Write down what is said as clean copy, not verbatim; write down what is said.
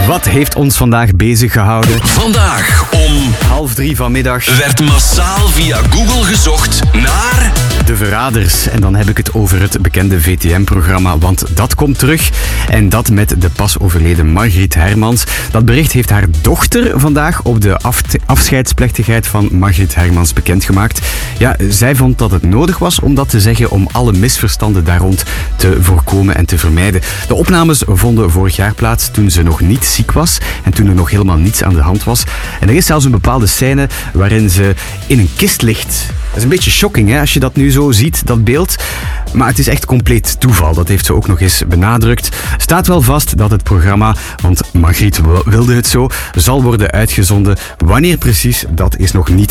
Wat heeft ons vandaag bezig gehouden? Vandaag om 2:30 vanmiddag. werd massaal via Google gezocht naar... De Verraders. En dan heb ik het over het bekende VTM-programma, want dat komt terug. En dat met de pas overleden Margriet Hermans. Dat bericht heeft haar dochter vandaag op de afscheidsplechtigheid van Margriet Hermans bekendgemaakt. Ja, zij vond dat het nodig was om dat te zeggen, om alle misverstanden daar rond te voorkomen en te vermijden. De opnames vonden vorig jaar plaats toen ze nog niet ziek was en toen er nog helemaal niets aan de hand was. En er is zelfs een bepaalde scène waarin ze in een kist ligt. Dat is een beetje shocking, hè, als je dat nu zo ziet, dat beeld. Maar het is echt compleet toeval. Dat heeft ze ook nog eens benadrukt. Staat wel vast dat het programma, want Margriet wilde het zo, zal worden uitgezonden. Wanneer precies, dat is nog niet